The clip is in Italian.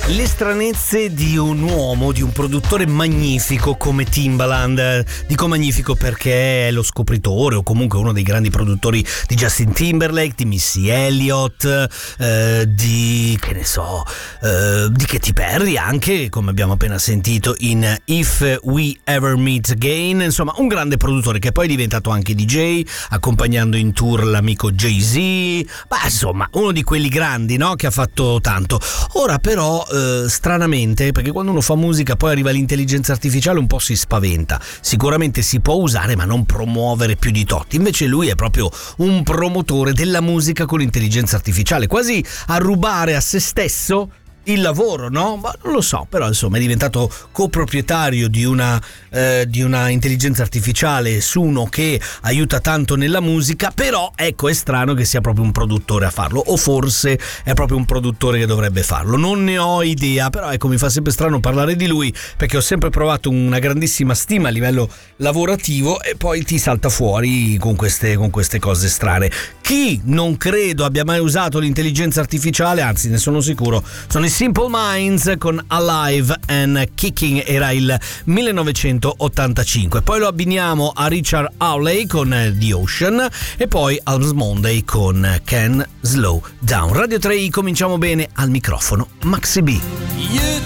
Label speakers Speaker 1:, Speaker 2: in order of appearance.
Speaker 1: Le stranezze di un uomo, di un produttore magnifico come Timbaland. Dico magnifico perché è lo scopritore o comunque uno dei grandi produttori di Justin Timberlake, di Missy Elliott, di Katy Perry anche, come abbiamo appena sentito in If We Ever Meet Again. Insomma, un grande produttore che poi è diventato anche DJ, accompagnando in tour l'amico Jay-Z. Beh, insomma, uno di quelli grandi, no? Che ha fatto tanto. Ora però stranamente, perché quando uno fa musica poi arriva l'intelligenza artificiale, un po' si spaventa. Sicuramente si può usare ma non promuovere più di tot. Invece lui è proprio un promotore della musica con l'intelligenza artificiale, quasi a rubare a se stesso il lavoro, no? Ma non lo so, però insomma è diventato coproprietario di una intelligenza artificiale, Suno, che aiuta tanto nella musica. Però ecco, è strano che sia proprio un produttore a farlo, o forse è proprio un produttore che dovrebbe farlo, non ne ho idea. Però ecco, mi fa sempre strano parlare di lui perché ho sempre provato una grandissima stima a livello lavorativo e poi ti salta fuori con queste cose strane. Chi non credo abbia mai usato l'intelligenza artificiale, anzi ne sono sicuro, sono i Simple Minds con Alive and Kicking, era il 1985. Poi lo abbiniamo a Richard Hawley con The Ocean e poi Alms Monday con Can Slow Down. Radio 3, cominciamo bene, al microfono Maxi B.
Speaker 2: You